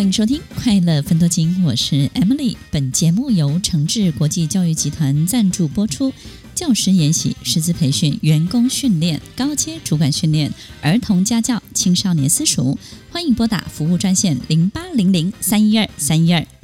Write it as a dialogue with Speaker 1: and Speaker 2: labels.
Speaker 1: 欢迎收听快乐分多金，我是 Emily。本节目由诚志国际教育集团赞助播出。教师研习、师资培训、员工训练、高阶主管训练、儿童家教、青少年私塾，欢迎拨打服务专线0800-312-312。